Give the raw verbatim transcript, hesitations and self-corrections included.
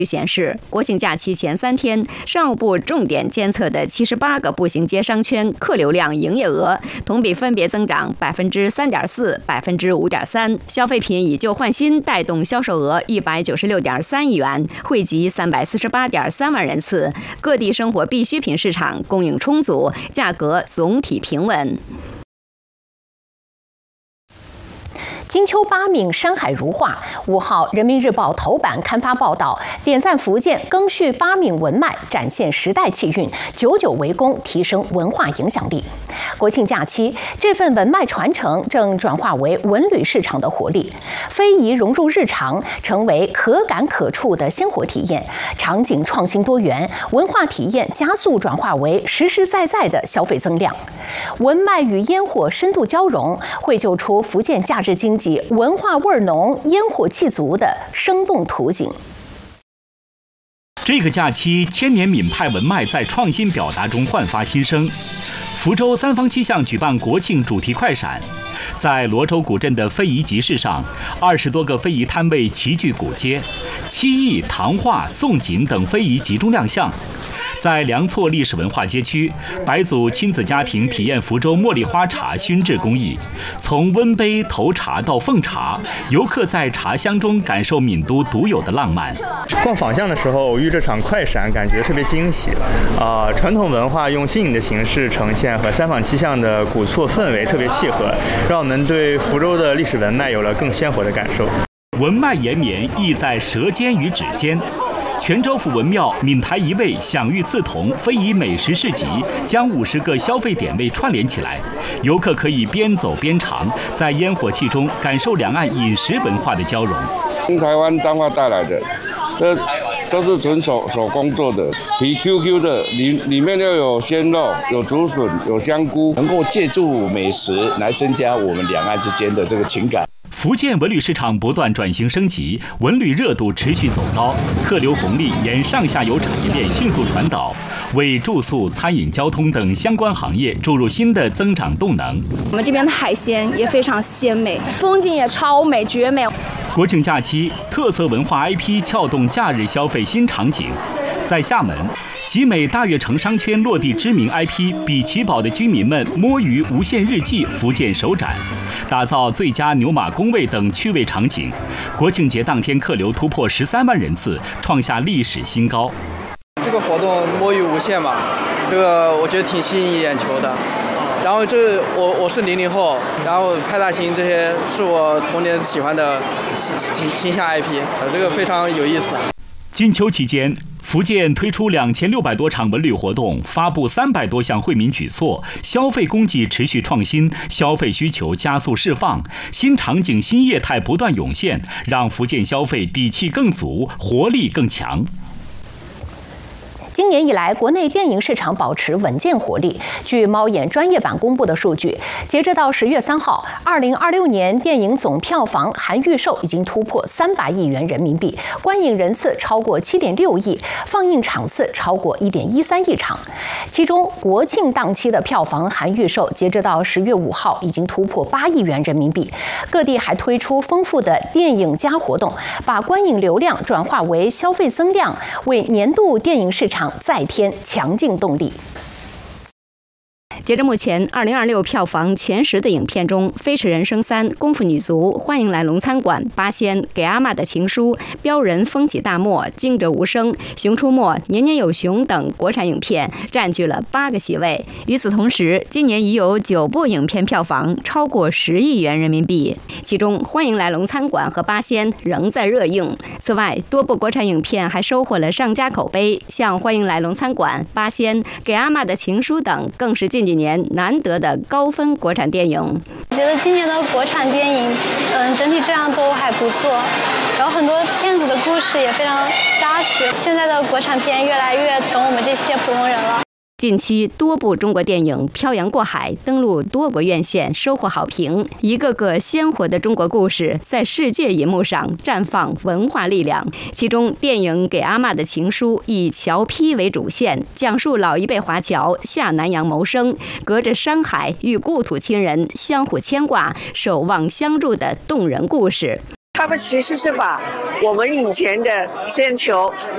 显示，国庆假期前三天，商务部重点监测的七十八个步行街商圈客流量营业额同比分别增长百分之三点四、百分之五点三，消费品以旧换新带动销售额一百九十六点三亿元，惠及三百四十八点三万人次。各地生活必需品市场供应充足，价格总体平稳。 金秋八闽，山海如画。五号，《人民日报》头版刊发报道，点赞福建赓续八闽文脉，展现时代气韵，久久为功，提升文化影响力。国庆假期，这份文脉传承正转化为文旅市场的活力，非遗融入日常，成为可感可触的鲜活体验。场景创新多元，文化体验加速转化为实实在在的消费增量。文脉与烟火深度交融，绘就出福建假日经济文化味浓、烟火气足的生动图景。 这个假期，千年闽派文脉在创新表达中焕发新生。福州三坊七巷举办国庆主题快闪，在罗州古镇的非遗集市上，二十多个非遗摊位齐聚古街，漆艺、唐画、宋锦等非遗集中亮相。在梁厝历史文化街区，白族亲子家庭体验福州茉莉花茶熏制工艺，从温杯投茶到奉茶，游客在茶香中感受闽都独有的浪漫。 逛坊巷的时候，遇这场快闪，感觉特别惊喜。啊、呃，传统文化用新颖的形式呈现，和三坊七巷的古厝氛围特别契合，让我们对福州的历史文脉有了更鲜活的感受。 文脉延绵，意在舌尖与指尖。泉州府文庙闽台一味享誉刺桐非遗美食市集，将五十个消费点位串联起来，游客可以边走边尝，在烟火气中感受两岸饮食文化的交融。 从台湾彰化带来的，这都是纯手手工做的，皮 Q Q 的，里里面又有鲜肉，有竹笋，有香菇， 能够借助美食来增加我们两岸之间的这个情感。 福建文旅市场不断转型升级，文旅热度持续走高，客流红利沿上下游产业链迅速传导，为住宿、餐饮、交通等相关行业注入新的增长动能。 我们这边的海鲜也非常鲜美，风景也超美绝美。 国庆假期，特色文化 I P 撬动假日消费新场景。在厦门，集美大悦城商圈落地知名 I P 比奇堡的居民们摸鱼无限日记福建首展，打造最佳牛马工位等趣味场景。国庆节当天客流突破十三万人次，创下历史新高。 这个活动摸鱼无限嘛，这个我觉得挺吸引眼球的。然后就是我我是零零后，然后派大星这些是我童年喜欢的形形象 I P， 这个非常有意思。 金秋期间，福建推出两千六百多场文旅活动，发布三百多项惠民举措，消费供给持续创新，消费需求加速释放，新场景、新业态不断涌现，让福建消费底气更足，活力更强。 今年以来，国内电影市场保持稳健活力。据猫眼专业版公布的数据，截至到十月三号，二零二六年电影总票房含预售已经突破三百亿元人民币，观影人次超过七点六亿，放映场次超过一点一三亿场。其中，国庆档期的票房含预售，截至到十月五号已经突破八亿元人民币。各地还推出丰富的电影加活动，把观影流量转化为消费增量，为年度电影市场再添强劲动力。 截至目前，二零二六票房前十的影片中，《飞驰人生三》、《功夫女足》、《欢迎来龙餐馆》、《八仙》、《给阿嬷的情书》、《标人》、《风起大漠》、《惊蛰无声》、《熊出没》、《年年有熊》等国产影片占据了八个席位。与此同时，今年已有九部影片票房超过十亿元人民币，其中《欢迎来龙餐馆》和《八仙》仍在热映。此外，多部国产影片还收获了上佳口碑，像《欢迎来龙餐馆》、《八仙》、《给阿嬷的情书》等，更是近几年难得的高分国产电影。 我觉得今年的国产电影，嗯，整体质量都还不错，然后很多片子的故事也非常扎实。现在的国产片越来越懂我们这些普通人了。 近期多部中国电影漂洋过海登陆多国院线，收获好评。一个个鲜活的中国故事在世界银幕上绽放文化力量。其中，电影《给阿嬷的情书》以侨批为主线，讲述老一辈华侨下南洋谋生，隔着山海与故土亲人相互牵挂、守望相助的动人故事。 他们其实是把我们以前的先求